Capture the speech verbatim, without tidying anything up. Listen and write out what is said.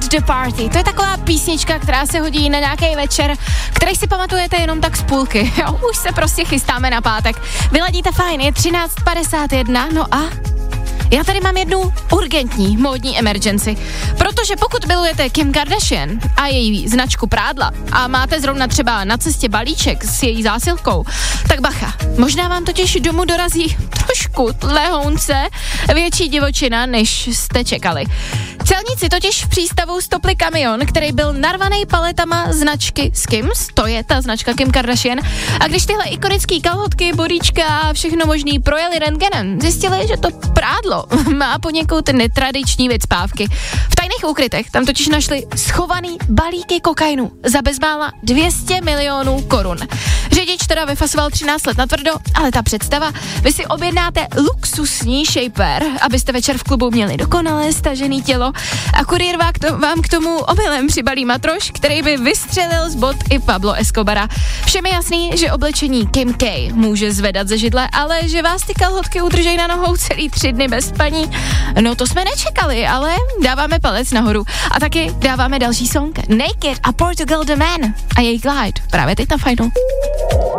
the Party. To je taková písnička, která se hodí na nějaký večer, který si pamatujete jenom tak z půlky. Jo, už se prostě chystáme na pátek. Vyladíte fajn, je třináct padesát jedna, no a já tady mám jednu urgentní módní emergency, protože pokud milujete Kim Kardashian a její značku prádla a máte zrovna třeba na cestě balíček s její zásilkou, tak bacha, možná vám totiž domů dorazí trošku lehounce větší divočina, než jste čekali. Celníci totiž v přístavu stopli kamion, který byl narvaný paletama značky Skims, to je ta značka Kim Kardashian, a když tyhle ikonické kalhotky, boríčka a všechno možný projeli rentgenem, zjistili, že to prádlo má poněkud netradiční vycpávky. V tajných úkrytech tam totiž našli schovaný balíky kokainu za bezmála dvě stě milionů korun. Řidič teda vyfasoval třináct let natvrdo, ale ta představa, vy si objednáte luxusní shapewear, abyste večer v klubu měli dokonale stažený tělo a kurýr vám k tomu omylem přibalí matroš, který by vystřelil z bot i Pablo Escobara. Všem je jasný, že oblečení Kim K může zvedat ze židle, ale že vás ty kalhotky udržej na nohou celý tři dny bez spaní, no to jsme nečekali, ale dáváme palec nahoru. A taky dáváme další song Naked a Portugal The Man a její Glide právě teď na Fajnu.